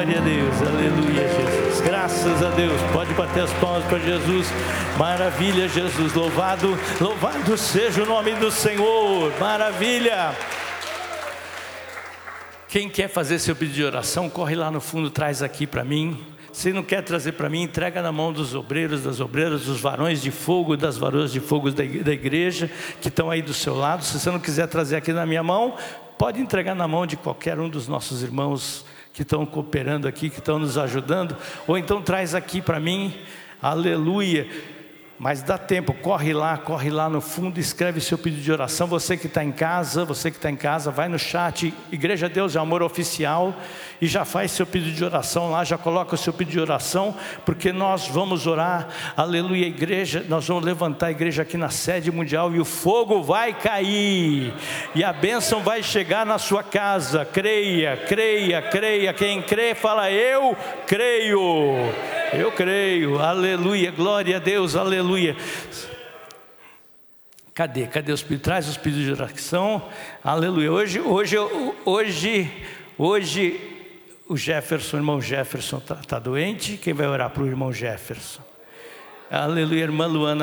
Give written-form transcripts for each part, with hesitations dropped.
Glória a Deus, aleluia, Jesus. Graças a Deus. Pode bater as palmas para Jesus. Maravilha, Jesus. Louvado seja o nome do Senhor. Maravilha. Quem quer fazer seu pedido de oração, corre lá no fundo, traz aqui para mim. Se não quer trazer para mim, entrega na mão dos obreiros, das obreiras, dos varões de fogo, das varoas de fogo da igreja, que estão aí do seu lado. Se você não quiser trazer aqui na minha mão, pode entregar na mão de qualquer um dos nossos irmãos que estão cooperando aqui, que estão nos ajudando. Ou então traz aqui para mim, aleluia. Mas dá tempo, corre lá no fundo, escreve seu pedido de oração. Você que está em casa, vai no chat, Igreja Deus é Amor Oficial, e já faz seu pedido de oração lá, já coloca o seu pedido de oração, porque nós vamos orar, aleluia, igreja, nós vamos levantar a igreja aqui na sede mundial, e o fogo vai cair, e a bênção vai chegar na sua casa. Creia, quem crê fala: eu creio, aleluia, glória a Deus, aleluia. Cadê os pedidos? Traz os pedidos de oração, aleluia. Hoje o Jefferson, o irmão Jefferson está doente. Quem vai orar para o irmão Jefferson? Aleluia. Irmã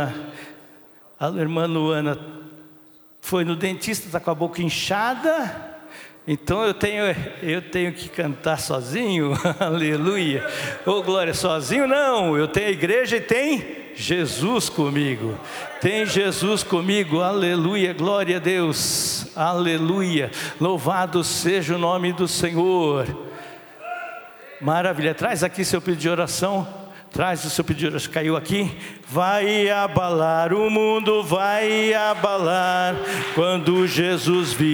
Luana foi no dentista, está com a boca inchada. Então eu tenho que cantar sozinho, aleluia. Oh glória, sozinho não, eu tenho a igreja e tem Jesus comigo. Aleluia, glória a Deus, aleluia. Louvado seja o nome do Senhor. Maravilha, traz aqui seu pedido de oração. Traz o seu pedido de oração, caiu aqui. Vai abalar o mundo, vai abalar quando Jesus vir.